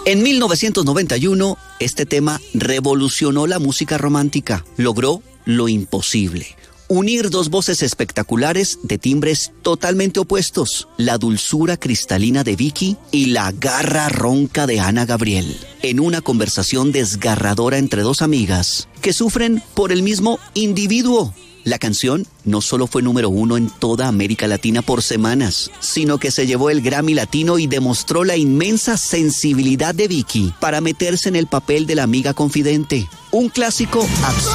En 1991, este tema revolucionó la música romántica. Logró lo imposible: unir dos voces espectaculares de timbres totalmente opuestos, la dulzura cristalina de Vicky y la garra ronca de Ana Gabriel, en una conversación desgarradora entre dos amigas que sufren por el mismo individuo. La canción no solo fue número 1 en toda América Latina por semanas, sino que se llevó el Grammy Latino y demostró la inmensa sensibilidad de Vicky para meterse en el papel de la amiga confidente. Un clásico absoluto.